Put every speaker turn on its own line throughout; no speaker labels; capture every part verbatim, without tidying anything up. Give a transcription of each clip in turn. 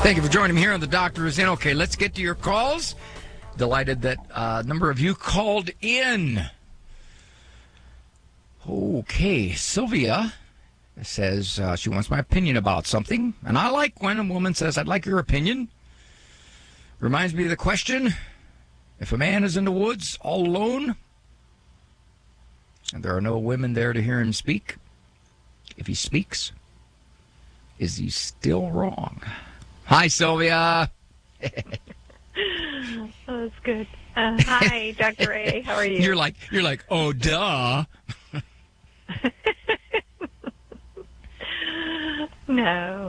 Thank you for joining me here on The Doctor Is In. Okay, let's get to your calls. Delighted that a number of you called in. Okay, Sylvia says uh, she wants my opinion about something. And I like when a woman says, I'd like your opinion. Reminds me of the question, if a man is in the woods all alone, and there are no women there to hear him speak, if he speaks, is he still wrong? Hi, Sylvia.
Oh, that's good. Uh, hi, Doctor A. How are you?
You're like, you're like, oh, duh.
No.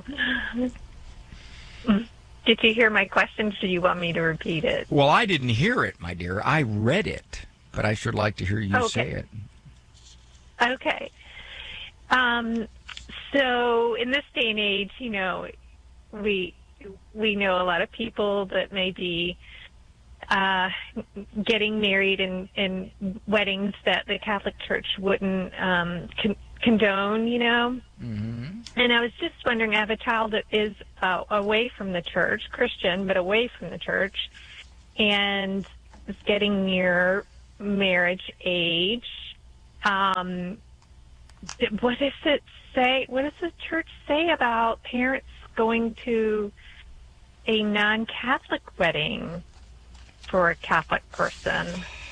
Did you hear my question? Do you want me to repeat it?
Well, I didn't hear it, my dear. I read it, but I should like to hear you
okay.
say it.
Okay. Um, so in this day and age, you know, we we know a lot of people that may be uh, getting married in, in weddings that the Catholic Church wouldn't um, con- condone, you know.
Mm-hmm.
And I was just wondering, I have a child that is uh, away from the church, Christian, but away from the church, and is getting near marriage age. Um, what does it say? What does the church say about parents going to a non-Catholic wedding for a Catholic person?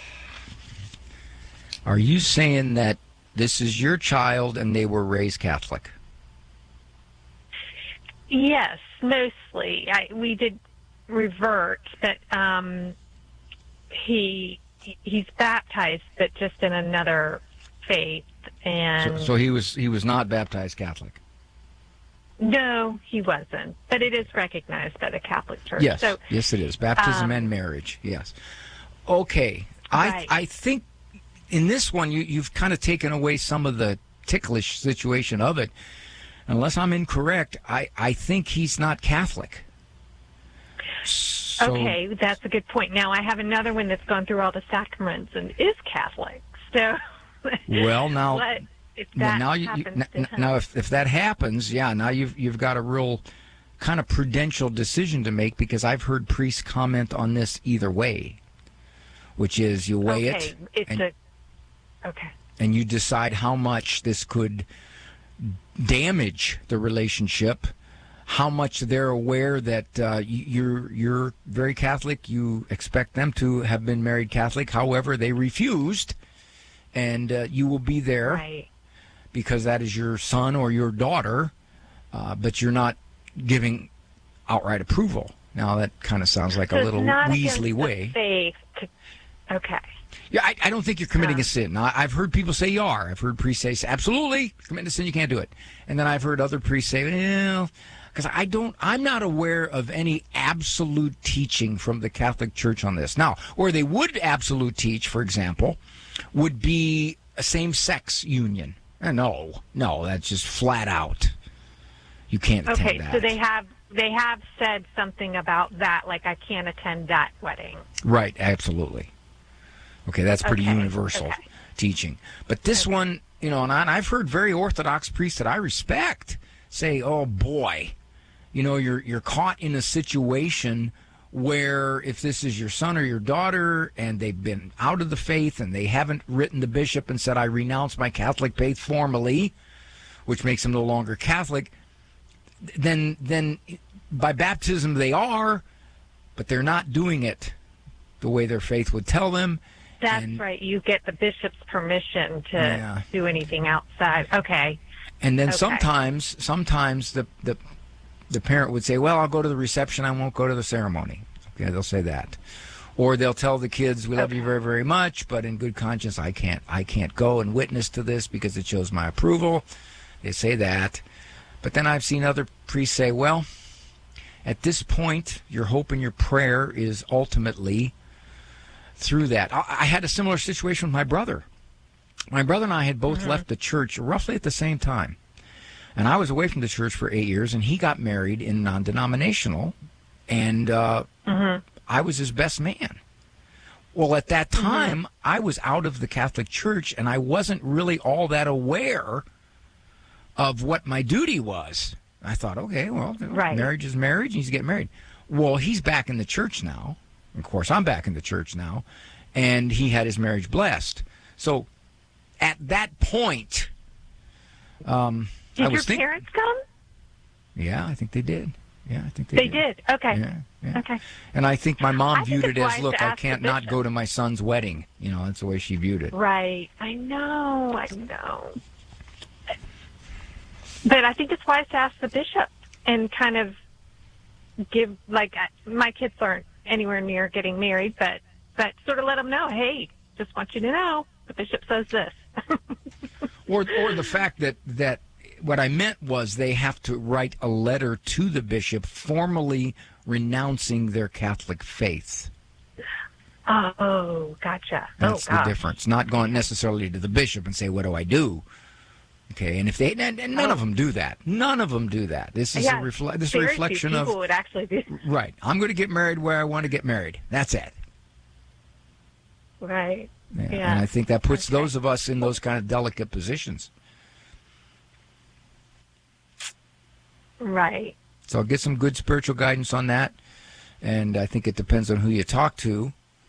Are you saying that this is your child and they were raised Catholic?
Yes, mostly. I, we did revert, but um, he he's baptized, but just in another faith. And
so, so he was he was not baptized Catholic.
No, he wasn't. But it is recognized by the Catholic Church.
Yes,
so,
yes, it is. Baptism
um,
and marriage. Yes. Okay.
Right.
I I think in this one you you've kind of taken away some of the ticklish situation of it. Unless I'm incorrect, I I think he's not Catholic. So,
okay, that's a good point. Now I have another one that's gone through all the sacraments and is Catholic. So.
Well, now.
What? If that
now, you, you, n- now if, if that happens, yeah, now you've you've got a real kind of prudential decision to make, because I've heard priests comment on this either way, which is you weigh
okay,
it,
it's
and,
a, okay,
and you decide how much this could damage the relationship, how much they're aware that uh, you're you're very Catholic, you expect them to have been married Catholic, however they refused, and uh, you will be there.
Right.
Because that is your son or your daughter, uh, but you're not giving outright approval. Now, that kind of sounds like
so
a little
not
Weasley way.
Faith to, okay.
Yeah, I, I don't think you're committing
um,
a sin. Now, I've heard people say you are. I've heard priests say, absolutely, committing a sin, you can't do it. And then I've heard other priests say, well, because I don't, I'm not aware of any absolute teaching from the Catholic Church on this. Now, where they would absolute teach, for example, would be a same-sex union. No, no, that's just flat out. You can't attend
okay,
that.
so they have they have said something about that, like I can't attend that wedding.
Right, absolutely. Okay, that's pretty
okay,
universal
okay.
teaching. But this okay. one, you know, and I've heard very Orthodox priests that I respect say, "Oh boy, you know, you're you're caught in a situation where if this is your son or your daughter and they've been out of the faith and they haven't written the bishop and said, I renounce my Catholic faith formally, which makes them no longer Catholic, then then by baptism they are, but they're not doing it the way their faith would tell them.
That's
and,
right. You get the bishop's permission to
yeah.
do anything outside. Okay.
And then
okay.
sometimes, sometimes the, the the parent would say, well, I'll go to the reception, I won't go to the ceremony. Okay, they'll say that. Or they'll tell the kids, we love
okay.
you very, very much, but in good conscience, I can't I can't go and witness to this because it shows my approval. They say that. But then I've seen other priests say, well, at this point, your hope and your prayer is ultimately through that. I, I had a similar situation with my brother. My brother and I had both mm-hmm. left the church roughly at the same time. And I was away from the church for eight years, and he got married in non-denominational, and uh,
mm-hmm.
I was his best man. Well, at that time, mm-hmm. I was out of the Catholic Church, and I wasn't really all that aware of what my duty was. I thought, okay, well, you know,
Right.
marriage is marriage. He needs to get married. Well, he's back in the church now. Of course, I'm back in the church now. And he had his marriage blessed. So at that point, um,
Did
I
your
was thinking.
parents come?
Yeah, I think they did. Yeah, I think they,
They
did.
did. Okay.
Yeah, yeah.
Okay.
And I think my mom
I
viewed
think
it
it's
as,
wise
look,
to
I
ask the
can't not
bishop.
go to my son's wedding. You know, that's the way she viewed it.
Right. I know. I know. But I think it's wise to ask the bishop and kind of give, like, uh, my kids aren't anywhere near getting married, but, but sort of let them know, hey, just want you to know, the bishop says this.
Or, or the fact that, that what I meant was they have to write a letter to the bishop formally renouncing their Catholic faith.
Oh, gotcha.
That's
oh,
the
gosh.
difference. Not going necessarily to the bishop and say, what do I do? Okay, and if they and, and none
Oh.
of them do that. None of them do that. This is
Yeah,
a refle- this is a
very
reflection
few
of
people would actually do.
right. I'm going to get married where I want to get married. That's it.
Right.
Yeah.
Yeah.
And I think that puts
Okay.
those of us in those kind of delicate positions.
Right.
So I'll get some good spiritual guidance on that, and I think it depends on who you talk to,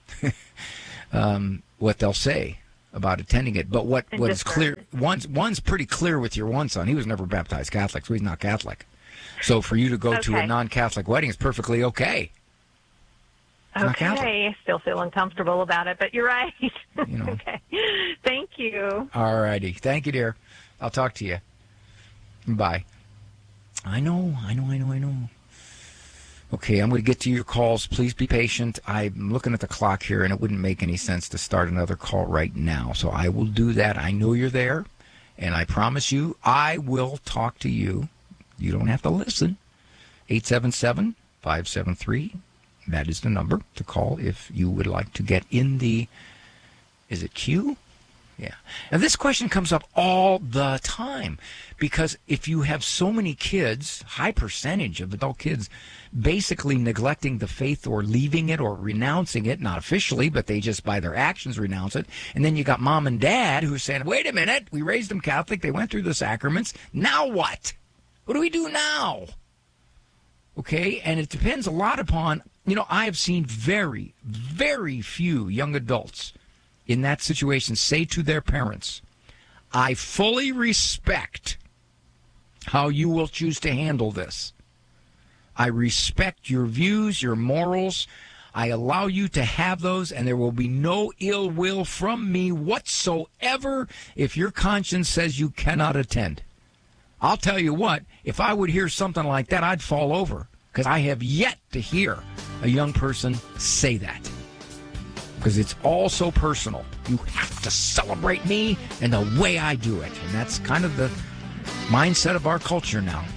um, what they'll say about attending it. But what,
And
what is
different.
clear, one's, one's pretty clear with your one son. He was never baptized Catholic, so he's not Catholic. So for you to go to a
Okay.
non-Catholic wedding is perfectly okay. It's not Catholic.
Okay. I still feel uncomfortable about it, but you're right.
You know.
Okay. Thank you.
All righty. Thank you, dear. I'll talk to you. Bye. I know, I know, I know, I know. Okay, I'm going to get to your calls. Please be patient. I'm looking at the clock here, and it wouldn't make any sense to start another call right now. So I will do that. I know you're there, and I promise you I will talk to you. You don't have to listen. eight seven seven, five seven three. That is the number to call if you would like to get in the, is it queue? Yeah. And this question comes up all the time because if you have so many kids, high percentage of adult kids, basically neglecting the faith or leaving it or renouncing it, not officially, but they just by their actions renounce it. And then you got mom and dad who's saying, wait a minute, we raised them Catholic, they went through the sacraments. Now what? What do we do now? Okay. And it depends a lot upon, you know, I have seen very, very few young adults in that situation say to their parents, I fully respect how you will choose to handle this. I respect your views, your morals. I allow you to have those, and there will be no ill will from me whatsoever if your conscience says you cannot attend. I'll tell you what, if I would hear something like that, I'd fall over, because I have yet to hear a young person say that. Because it's all so personal. You have to celebrate me and the way I do it. And that's kind of the mindset of our culture now.